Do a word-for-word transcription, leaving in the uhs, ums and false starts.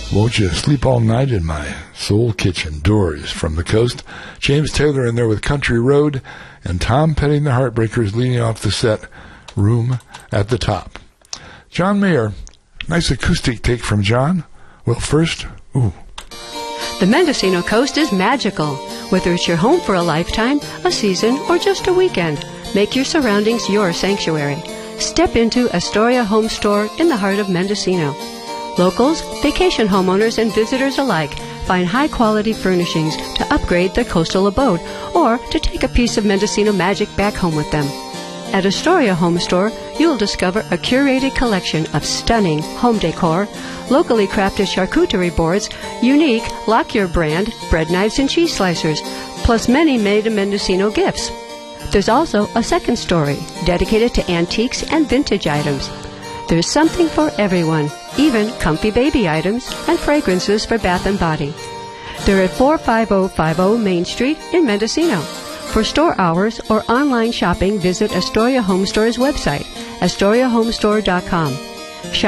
Won't you sleep all night in my soul kitchen? Doors from the coast. James Taylor in there with Country Road, and Tom Petty and the Heartbreakers leaning off the set, Room at the Top. John Mayer, nice acoustic take from John. Well, first, ooh. The Mendocino coast is magical. Whether it's your home for a lifetime, a season, or just a weekend, make your surroundings your sanctuary. Step into Astoria Home Store in the heart of Mendocino. Locals, vacation homeowners, and visitors alike find high-quality furnishings to upgrade their coastal abode or to take a piece of Mendocino magic back home with them. At Astoria Home Store, you'll discover a curated collection of stunning home decor, locally crafted charcuterie boards, unique Lockyer brand bread knives and cheese slicers, plus many made-in-Mendocino gifts. There's also a second story dedicated to antiques and vintage items. There's something for everyone, even comfy baby items and fragrances for bath and body. They're at four five zero five zero Main Street in Mendocino. For store hours or online shopping, visit Astoria Home Store's website, astoria home store dot com.